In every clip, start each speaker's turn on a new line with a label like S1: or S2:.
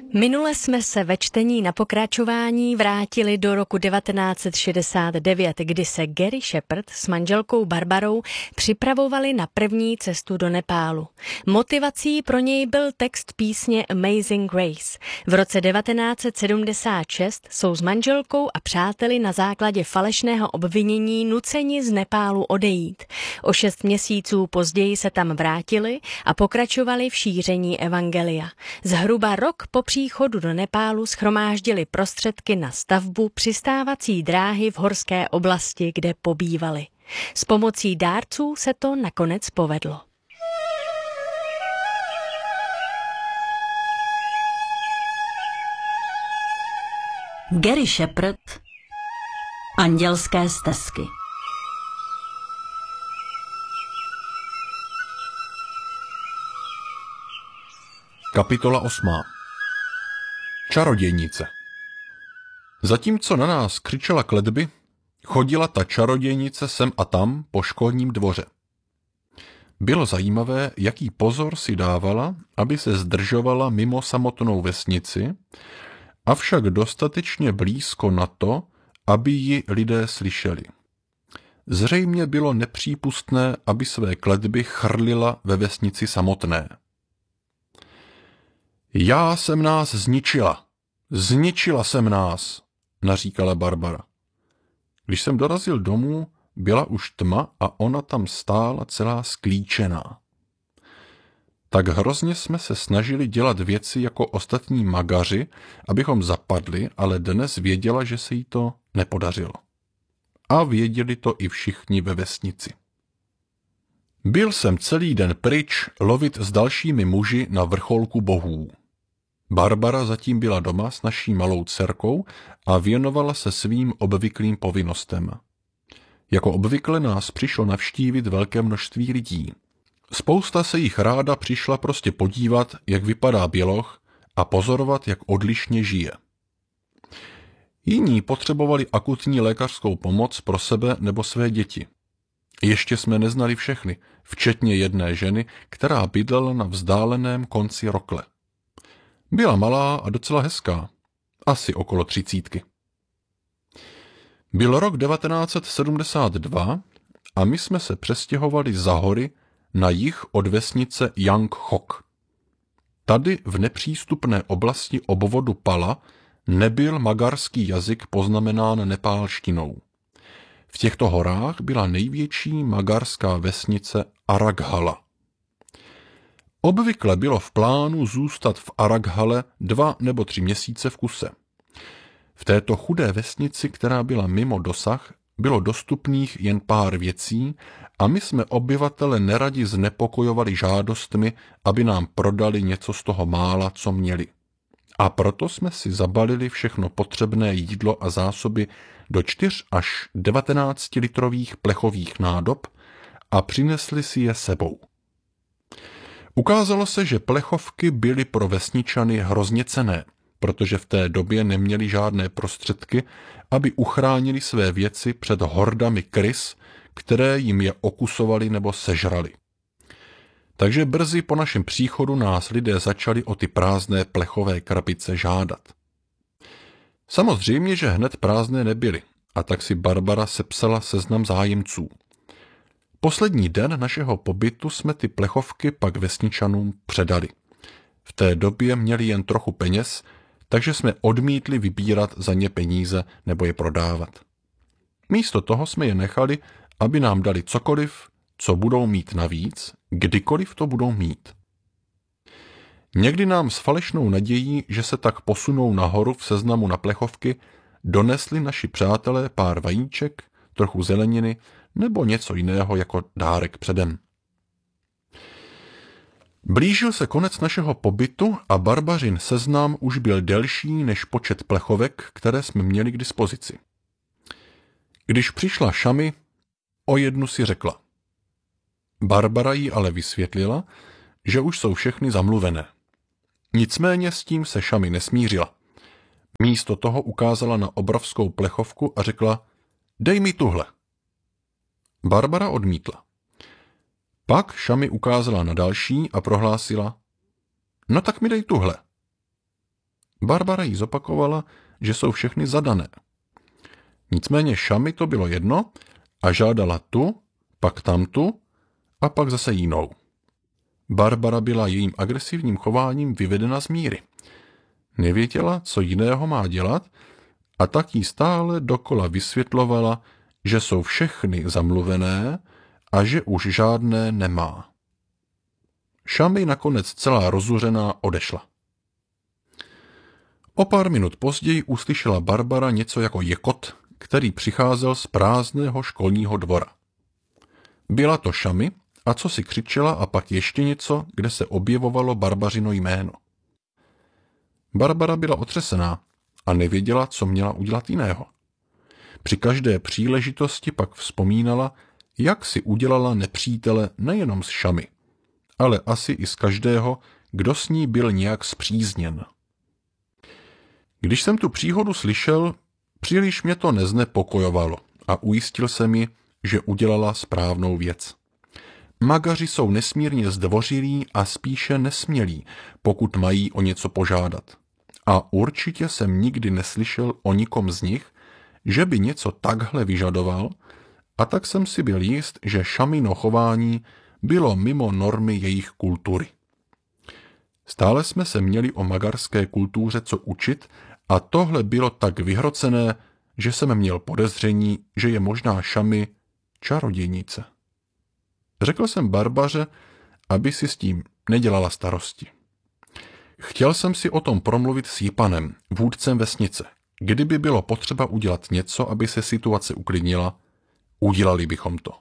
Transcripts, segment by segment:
S1: Minule jsme se ve čtení na pokračování vrátili do roku 1969, kdy se Gary Shepherd s manželkou Barbarou připravovali na první cestu do Nepálu. Motivací pro něj byl text písně Amazing Grace. V roce 1976 jsou s manželkou a přáteli na základě falešného obvinění nuceni z Nepálu odejít. O 6 měsíců později se tam vrátili a pokračovali v šíření evangelia. Zhruba rok po příchodu do Nepálu shromáždili prostředky na stavbu přistávací dráhy v horské oblasti, kde pobývali. S pomocí dárců se to nakonec povedlo.
S2: Gary Shepherd, Andělské stezky.
S3: Kapitola 8. Čarodějnice. Zatímco na nás křičela kletby, chodila ta čarodějnice sem a tam po školním dvoře. Bylo zajímavé, jaký pozor si dávala, aby se zdržovala mimo samotnou vesnici, avšak dostatečně blízko na to, aby ji lidé slyšeli. Zřejmě bylo nepřípustné, aby své kletby chrlila ve vesnici samotné. Já jsem nás zničila. Zničila jsem nás, naříkala Barbara. Když jsem dorazil domů, byla už tma a ona tam stála celá sklíčená. Tak hrozně jsme se snažili dělat věci jako ostatní magaři, abychom zapadli, ale dnes věděla, že se jí to nepodařilo. A věděli to i všichni ve vesnici. Byl jsem celý den pryč lovit s dalšími muži na vrcholku bohů. Barbara zatím byla doma s naší malou dcerkou a věnovala se svým obvyklým povinnostem. Jako obvykle nás přišlo navštívit velké množství lidí. Spousta se jich ráda přišla prostě podívat, jak vypadá běloch a pozorovat, jak odlišně žije. Jiní potřebovali akutní lékařskou pomoc pro sebe nebo své děti. Ještě jsme neznali všechny, včetně jedné ženy, která bydlela na vzdáleném konci rokle. Byla malá a docela hezká, asi okolo 30. Byl rok 1972 a my jsme se přestěhovali za hory na jih od vesnice Jangchok. Tady v nepřístupné oblasti obvodu Pala nebyl magarský jazyk poznamenán nepálštinou. V těchto horách byla největší magarská vesnice Araghala. Obvykle bylo v plánu zůstat v Araghale 2 nebo 3 měsíce v kuse. V této chudé vesnici, která byla mimo dosah, bylo dostupných jen pár věcí a my jsme obyvatele neradi znepokojovali žádostmi, aby nám prodali něco z toho mála, co měli. A proto jsme si zabalili všechno potřebné jídlo a zásoby do 4 až 19 litrových plechových nádob a přinesli si je sebou. Ukázalo se, že plechovky byly pro vesničany hrozně cenné, protože v té době neměli žádné prostředky, aby uchránili své věci před hordami krys, které jim je okusovali nebo sežrali. Takže brzy po našem příchodu nás lidé začali o ty prázdné plechové krabice žádat. Samozřejmě, že hned prázdné nebyly, a tak si Barbara sepsala seznam zájemců. Poslední den našeho pobytu jsme ty plechovky pak vesničanům předali. V té době měli jen trochu peněz, takže jsme odmítli vybírat za ně peníze nebo je prodávat. Místo toho jsme je nechali, aby nám dali cokoliv, co budou mít navíc, kdykoliv to budou mít. Někdy nám s falešnou nadějí, že se tak posunou nahoru v seznamu na plechovky, donesli naši přátelé pár vajíček, trochu zeleniny nebo něco jiného jako dárek předem. Blížil se konec našeho pobytu a Barbařin seznam už byl delší než počet plechovek, které jsme měli k dispozici. Když přišla Šami, o jednu si řekla. Barbara jí ale vysvětlila, že už jsou všechny zamluvené. Nicméně s tím se Šami nesmířila. Místo toho ukázala na obrovskou plechovku a řekla, dej mi tuhle. Barbara odmítla. Pak Šami ukázala na další a prohlásila, no tak mi dej tuhle. Barbara jí zopakovala, že jsou všechny zadané. Nicméně Šami to bylo jedno a žádala tu, pak tamtu a pak zase jinou. Barbara byla jejím agresivním chováním vyvedena z míry. Nevěděla, co jiného má dělat, a tak jí stále dokola vysvětlovala, že jsou všechny zamluvené a že už žádné nemá. Šami nakonec celá rozuřená odešla. O pár minut později uslyšela Barbara něco jako jekot, který přicházel z prázdného školního dvora. Byla to Šami a co si křičela a pak ještě něco, kde se objevovalo Barbařino jméno. Barbara byla otřesená a nevěděla, co měla udělat jiného. Při každé příležitosti pak vzpomínala, jak si udělala nepřítele nejenom z Šami, ale asi i z každého, kdo s ní byl nějak spřízněn. Když jsem tu příhodu slyšel, příliš mě to neznepokojovalo a ujistil jsem ji, že udělala správnou věc. Magaři jsou nesmírně zdvořilí a spíše nesmělí, pokud mají o něco požádat. A určitě jsem nikdy neslyšel o nikom z nich, že by něco takhle vyžadoval, a tak jsem si byl jist, že Šamino chování bylo mimo normy jejich kultury. Stále jsme se měli o magarské kultuře co učit a tohle bylo tak vyhrocené, že jsem měl podezření, že je možná Šami čarodějnice. Řekl jsem Barbaře, aby si s tím nedělala starosti. Chtěl jsem si o tom promluvit s Jipanem, vůdcem vesnice. Kdyby bylo potřeba udělat něco, aby se situace uklidnila, udělali bychom to.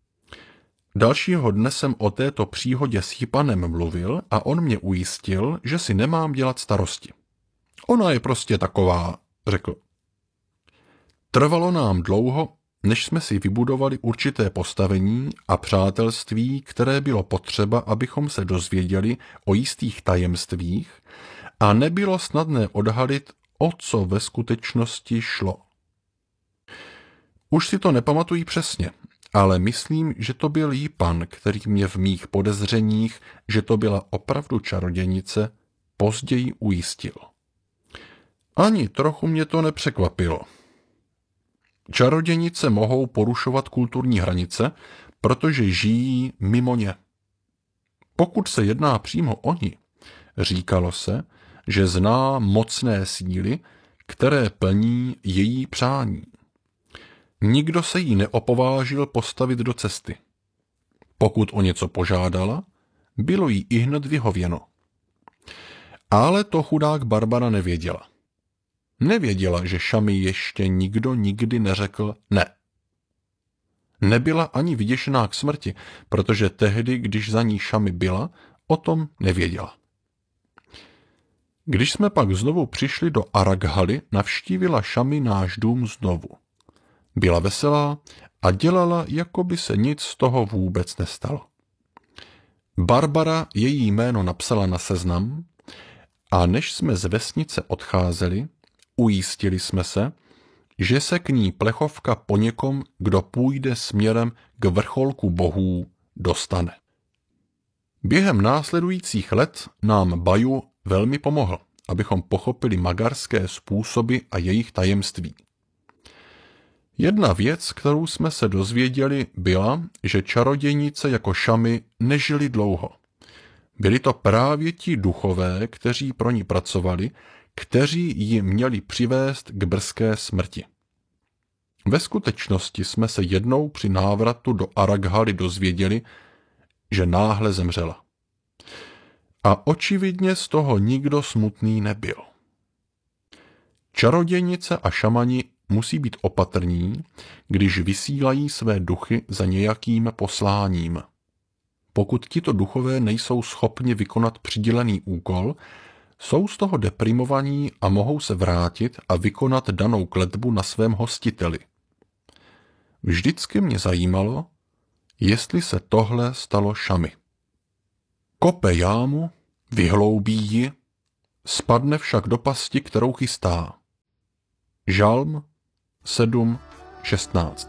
S3: Dalšího dne jsem o této příhodě s Jipanem mluvil a on mě ujistil, že si nemám dělat starosti. Ona je prostě taková, řekl. Trvalo nám dlouho, než jsme si vybudovali určité postavení a přátelství, které bylo potřeba, abychom se dozvěděli o jistých tajemstvích a nebylo snadné odhalit, o co ve skutečnosti šlo. Už si to nepamatuji přesně, ale myslím, že to byl Jipan, který mě v mých podezřeních, že to byla opravdu čarodějnice, později ujistil. Ani trochu mě to nepřekvapilo. Čarodějnice mohou porušovat kulturní hranice, protože žijí mimo ně. Pokud se jedná přímo o ní, říkalo se, že zná mocné síly, které plní její přání. Nikdo se jí neopovážil postavit do cesty. Pokud o něco požádala, bylo jí ihned vyhověno. Ale to chudák Barbara nevěděla. Nevěděla, že Šami ještě nikdo nikdy neřekl ne. Nebyla ani vyděšená k smrti, protože tehdy, když za ní Šami byla, o tom nevěděla. Když jsme pak znovu přišli do Araghaly, navštívila Šami náš dům znovu. Byla veselá a dělala, jako by se nic z toho vůbec nestalo. Barbara její jméno napsala na seznam a než jsme z vesnice odcházeli, ujistili jsme se, že se k ní plechovka po někom, kdo půjde směrem k vrcholku bohů, dostane. Během následujících let nám Baju velmi pomohl, abychom pochopili magarské způsoby a jejich tajemství. Jedna věc, kterou jsme se dozvěděli, byla, že čarodějnice jako Šami nežili dlouho. Byli to právě ti duchové, kteří pro ní pracovali, kteří ji měli přivést k brzké smrti. Ve skutečnosti jsme se jednou při návratu do Araghaly dozvěděli, že náhle zemřela. A očividně z toho nikdo smutný nebyl. Čarodějnice a šamani musí být opatrní, když vysílají své duchy za nějakým posláním. Pokud tito duchové nejsou schopni vykonat přidělený úkol, jsou z toho deprimovaní a mohou se vrátit a vykonat danou kletbu na svém hostiteli. Vždycky mě zajímalo, jestli se tohle stalo Šami. Kope jámu, vyhloubí ji, spadne však do pasti, kterou chystá. Žalm 7:16.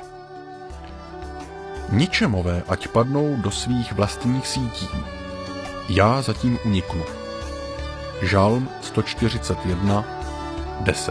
S3: Ničemové ať padnou do svých vlastních sítí. Já zatím uniknu. Žalm 141, 10.